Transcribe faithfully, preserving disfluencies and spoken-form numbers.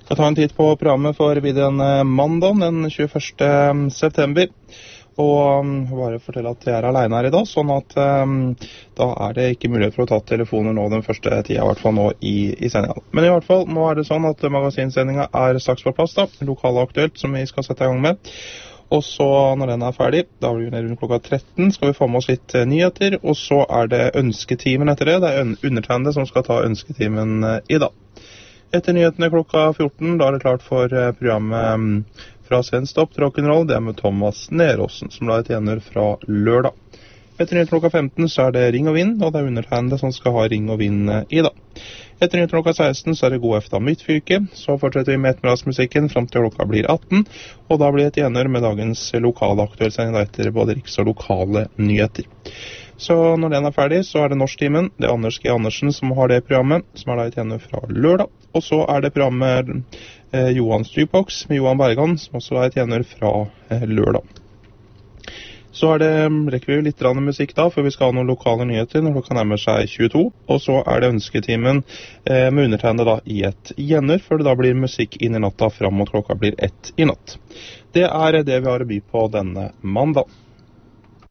Jeg tar en titt på programmet for den mandag, den tjueførste september. Og bare fortelle at jeg er alene her i dag, sånn at um, da er det ikke mulighet for å ta telefoner nå den første tida, i hvert fall nå i, i sendingen. Men i hvert fall, nå er det sånn at magasinsendingen er straks på plass da, lokale aktuelt som vi skal sette i gang med. Og så når den er ferdig, da blir vi rundt klokka tretten, skal vi få med oss litt nyheter, og så er det ønsketimen etter det. Det er undertegnede som skal ta ønsketimen i dag. Etter nyhetene klokka fjorten, da er det klart for programmet fra Svensk Opp til Rock'n'Roll. Det er med Thomas Neråsen, som la et gjenner fra lørdag. Etter nyhetene klokka femten, så er det Ring og Vinn, og det er undertegnede som skal ha Ring og Vinn i dag. Etter nyhetene klokka seksten, så er det God eftermiddag Midtfylke. Så fortsetter vi med ettermiddagsmusikken frem til klokka blir atten, og da blir det et gjenner med dagens lokale aktuellsending etter både riks- og lokale nyheter. Så når den er ferdig, så er det Norsktimen. Det er Anders G. Andersen som har det programmet, som er da et gjennom fra lørdag. Og så er det programmet eh, Johan Strybox med Johan Bergan, som også er et gjennom fra eh, lørdag. Så er det, rekker vi litt musikk da, for vi skal ha noen lokale nyheter når klokka nærmer seg tjueto. Og så er det ønsketimen eh, med undertegnede da i et gjennom, før det da blir musikk inn i natta frem mot klokka blir ett i natt. Det er det vi har å by på denne mandag.